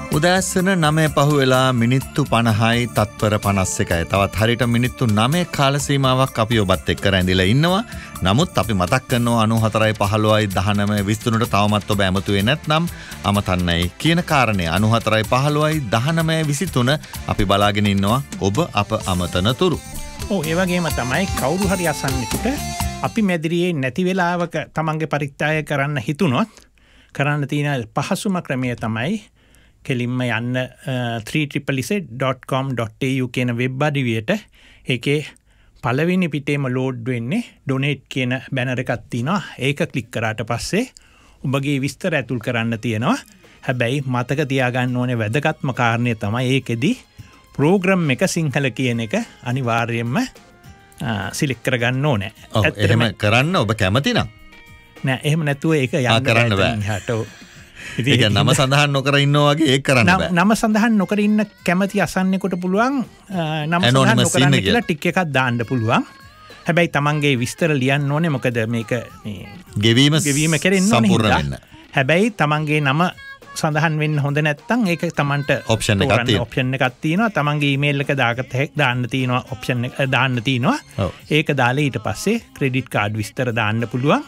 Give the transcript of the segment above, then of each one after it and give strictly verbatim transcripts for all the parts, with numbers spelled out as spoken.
උදෑසන නවය පහු වෙලා මිනිත්තු පනහයි තත්පර පනස් එකයි. තවත් හරියට මිනිත්තු නවය කාල සීමාවක් අපි ඔබත් එක්ක රැඳිලා ඉන්නවා. නමුත් අපි මතක් කරනවා අනූහතරයි පහළොවයි දහනවය විසිතුනට තවමත් ඔබ ඇමතුවේ නැත්නම් අමතන්නයි කියන කාරණය. අනූහතරයි පහළොවයි දහනවය විසිතුන අපි බලාගෙන ඉන්නවා ඔබ අප අමතන තුරු. ඔව් ඒ වගේම තමයි කවුරු හරි අසන්නෙකුට අපි මැදිරියේ නැති වෙලාවක තමන්ගේ පරිත්‍යාගය කරන්න හිතුනොත් කරන්න තියෙන පහසුම ක්‍රමය තමයි කෙලින්ම යන්න three triple z dot com dot a u කියන වෙබ් අඩවියට. ඒකේ පළවෙනි පිටේම ලෝඩ් වෙන්නේ ඩොනේට් කියන බැනර් එකක් තියෙනවා. ඒක ක්ලික් කරාට පස්සේ ඔබගේ විස්තර ඇතුල් කරන්න තියෙනවා. හැබැයි මතක තියාගන්න ඕනේ වැදගත්ම කාරණය තමයි ඒකෙදි ප්‍රෝග්‍රෑම් එක සිංහල කියන එක අනිවාර්යයෙන්ම සිලෙක්ට් කරගන්න ඕනේ. එහෙම කරන්න ඔබ කැමති නම් නෑ එහෙම නැතුව ඒක යන්න කරන්න බෑ. ඒක නම සඳහන් නොකර ඉන්නවා වගේ ඒක කරන්න බෑ. නම සඳහන් නොකර ඉන්න කැමති අසන්නෙකුට පුළුවන් නම සඳහන් නොකරන්න කියලා ටික් එකක් දාන්න පුළුවන්. හැබැයි තමන්ගේ විස්තර ලියන්න ඕනේ මොකද මේක මේ ගෙවීම ගෙවීම කරන්න සම්පූර්ණ වෙන්න. හැබැයි තමන්ගේ නම සඳහන් වෙන්න හොඳ නැත්නම් ඒක තමන්ට ඔප්ෂන් එකක් තියෙනවා. ඔප්ෂන් එකක් තියෙනවා. තමන්ගේ ඊමේල් එක දාගත්ත හැක් දාන්න තියෙනවා. ඔප්ෂන් එක දාන්න තියෙනවා. ඒක දාලා ඊට පස්සේ ක්‍රෙඩිට් කාඩ් විස්තර දාන්න පුළුවන්.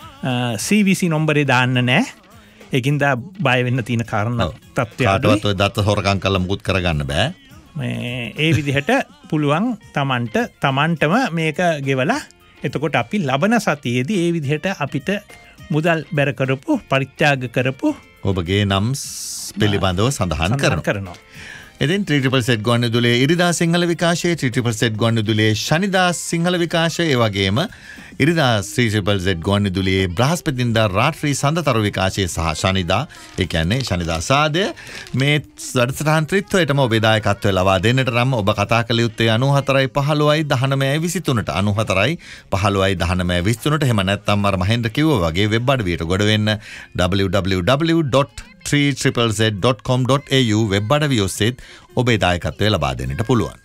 C V C නම්බරේ දාන්න නෑ. ඒකින්ද බය වෙන්න තියෙන කාරණා තත්ත්වය අඩුයි. කාටවත් ඔය දත්ත හොරකම් කරලා මුකුත් කරගන්න බෑ. මේ ඒ විදිහට පුළුවන් තමන්ට තමන්ටම මේක ගෙවලා එතකොට අපි ලබන සතියේදී ඒ විදිහට අපිට මුදල් බැර කරපු පරිත්‍යාග කරපු ඔබගේ නම් පිළිබඳව සඳහන් කරනවා. ඉතින් three triple z ගුවන්විදුලියේ ඉරිදා Sinhala විකාශයේ three triple z ගුවන්විදුලියේ ශනිදා Sinhala විකාශය ඒ වගේම ඉරිදා three triple z ගුවන්විදුලියේ බ්‍රහස්පතින්දා රාත්‍රී සඳතරු විකාශයේ සහ ශනිදා ඒ කියන්නේ ශනිදා සාදය මේ වැඩසටහන් ත්‍රිත්වයටම ඔබේ දායකත්වය ලබා දෙන්නට නම් ඔබ කතා කළ යුත්තේ අනූහතරයි පහළොවයි දහනවයයි විසිතුනට අනූහතරයි පහළොවයි දහනවයයි විසිතුනට. එහෙම නැත්නම් අර මහෙන්ද්‍ර කිව්වා වගේ වෙබ් අඩවියට ගොඩ වෙන්න w w w dot three triple z dot com dot a u web අඩවිය ඔස්සේ ඔබේ දායකත්වය ලබා දෙන්නට පුළුවන්.